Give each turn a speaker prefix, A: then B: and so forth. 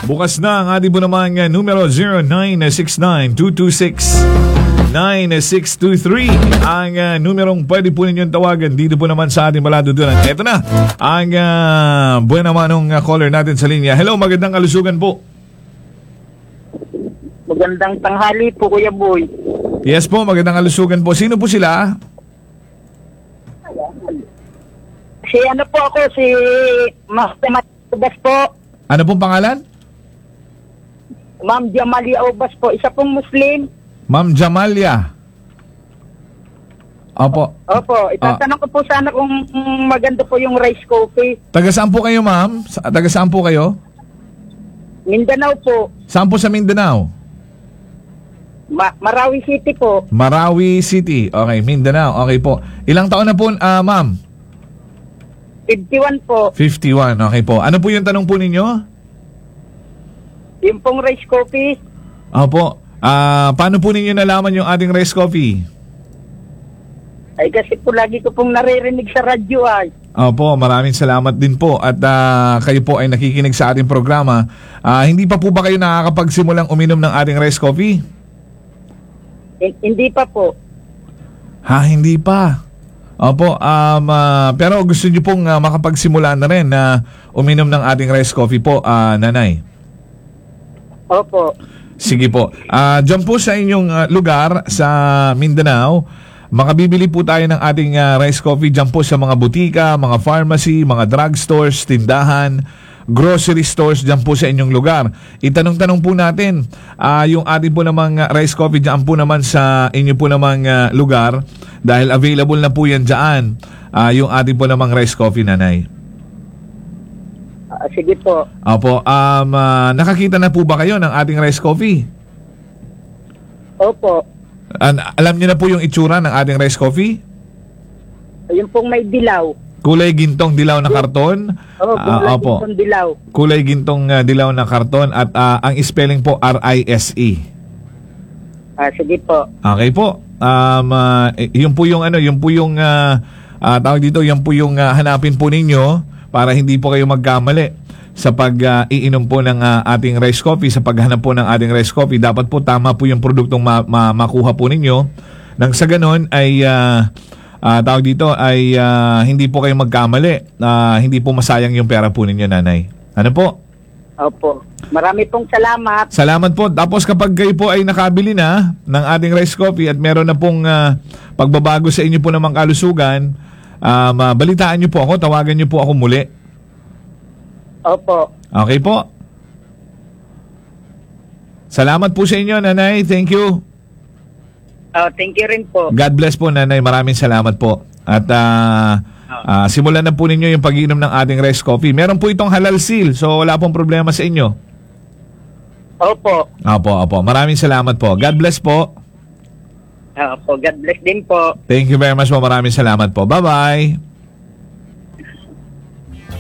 A: Bukas na ang ating po naman numero 0969-226-9623 ang numerong pwede po ninyong tawagan dito po naman sa ating maladudunan. Ito na ang buwan naman ng caller natin sa linya. Hello, magandang kalusugan po.
B: Magandang tanghali po, Kuya Boy.
A: Yes po, magandang kalusugan po. Sino po sila?
B: Si ano po ako, si Master Matubas po.
A: Ano pong pangalan?
B: Ma'am Jamalia Obas po, isa pong Muslim.
A: Ma'am Jamalia. Opo.
B: Opo, itatanong ko po sana kung maganda po yung rice coffee.
A: Taga saan po kayo, ma'am? Taga saan po kayo?
B: Mindanao po.
A: Saan po sa Mindanao?
B: Marawi City po.
A: Marawi City. Okay, Mindanao. Okay po. Ilang taon na po, ma'am?
B: 51 po.
A: 51. Okay po. Ano po yung tanong po ninyo?
B: Yung pong rice coffee.
A: Opo. Paano po ninyo nalaman yung ating rice coffee?
B: Ay kasi po lagi ko pong naririnig sa radyo ay.
A: Opo, maraming salamat din po at kayo po ay nakikinig sa ating programa. Hindi pa po ba kayo nakakapagsimulang uminom ng ating rice coffee?
B: Hindi pa po.
A: Hindi pa. Opo, pero gusto niyo pong makapagsimula na rin na uminom ng ating rice coffee po, nanay?
B: Opo.
A: Sige po. Diyan po sa inyong lugar sa Mindanao, makabibili po tayo ng ating rice coffee diyan po sa mga butika, mga pharmacy, mga drugstores, tindahan, grocery stores diyan po sa inyong lugar. Itanong-tanong po natin, yung ating po namang rice coffee diyan po naman sa inyo po namang lugar dahil available na po yan diyan, yung ating po namang rice coffee, nanay.
B: Sige po.
A: Opo, nakakita na po ba kayo ng ating rice coffee?
B: Opo.
A: Alam niyo na po yung itsura ng ating rice coffee?
B: Yung pong may dilaw.
A: Kulay gintong dilaw na karton.
B: Kulay gintong dilaw.
A: Kulay gintong dilaw na karton at ang spelling po RISE.
B: Sige po.
A: Okay po. Yun po yung tawag dito, yun po yung hanapin po ninyo para hindi po kayo magkamali sa pag-iinom po ng ating rice coffee. Sa paghanap po ng ating rice coffee, dapat po tama po yung produktong makuha po ninyo. Nang sa ganon ay tawag dito ay hindi po kayo magkamali, hindi po masayang yung pera po ninyo, nanay. Ano po?
B: Opo. Marami pong salamat.
A: Salamat po. Tapos kapag kayo po ay nakabili na ng ating rice coffee at meron na pong pagbabago sa inyo po namang kalusugan, balitaan nyo po ako, tawagan nyo po ako muli.
B: Opo.
A: Okay po. Salamat po sa inyo, nanay. Thank you.
B: Thank you rin po.
A: God bless po, nanay. Maraming salamat po. At simulan na po ninyo yung pag-inom ng ating rice coffee. Meron po itong halal seal, so wala pong problema sa inyo.
B: Opo.
A: Opo. Maraming salamat po. God bless po.
B: Opo. God bless din po.
A: Thank you very much po. Maraming salamat po. Bye-bye.